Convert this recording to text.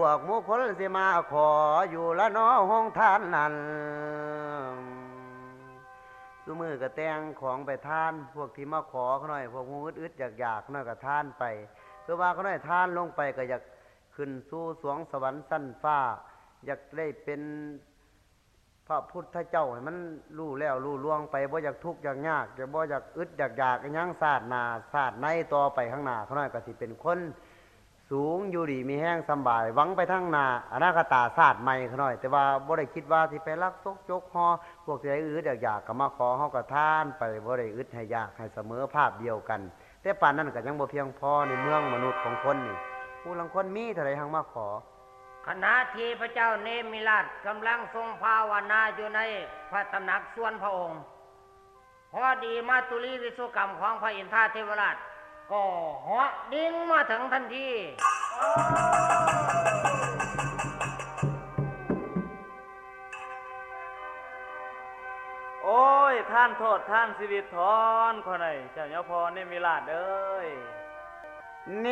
วกหมู่คนสิมาขออยู่ละน้อห้องทานนั่นซุมือก็แต่งของไปทานพวกที่มาขอเขาหน่อยพวกงูอึดๆอยากๆน้อยก็ทานไปคือว่าเขาหน่อยทานลงไปก็อยากขึ้นสู่สวงสวรรค์สั้นฟ้าอยากได้เป็นพระพุทธเจ้าให้มันรู้แล้วรู้ล่วงไปบ่อยากทุกข์อยากยากจะบ่อยากอึดอยากอิหยังศาสตร์หน้าศาสตร์ในต่อไปข้างหน้าเขาหน่อยก็สิเป็นคนสูงอยู่ดีมีแห้งสบายหวังไปทางหน้าอนาคตาศาสตร์ใหม่เขาหน่อยแต่ว่าบ่ได้คิดว่าสิไปรักซกจกฮอพวกที่อึดอยากก็มาขอเฮาก็ทานไปบ่ได้อึดให้ยากให้เสมอภาพเดียวกันแต่ปานนั้นก็ยังบ่เพียงพอในเมืองมนุษย์ของคนนี่ผู้ลางคนมีเท่าใดหังมาขอขณะที่พระเจ้าเนมิราชกำลังทรงภาวนาอยู่ในพระตำหนักส่วนพระองค์พอดีมาตุลีวิศวกรรมของพระอินทราเทวราชก็เหาะดิ่งมาถึงทันทีโอ้ยท่านโทษท่านชีวิตทอนคนไหนเจ้าเจ้าพอนี่มีลาดเอ้ย